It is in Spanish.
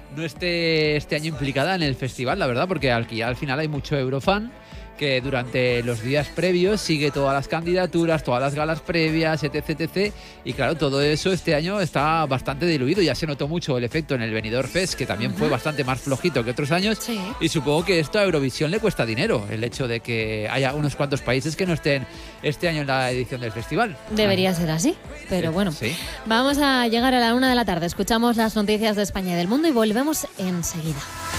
no esté este año implicada en el festival, la verdad, porque aquí al final hay mucho eurofan que durante los días previos sigue todas las candidaturas, todas las galas previas, etc, etc. Y claro, todo eso este año está bastante diluido. Ya se notó mucho el efecto en el Benidorm Fest, que también fue bastante más flojito que otros años. Sí. Y supongo que esto a Eurovisión le cuesta dinero, el hecho de que haya unos cuantos países que no estén este año en la edición del festival. Debería ser así, pero bueno. Sí. Vamos a llegar a la 1 de la tarde. Escuchamos las noticias de España y del mundo y volvemos enseguida.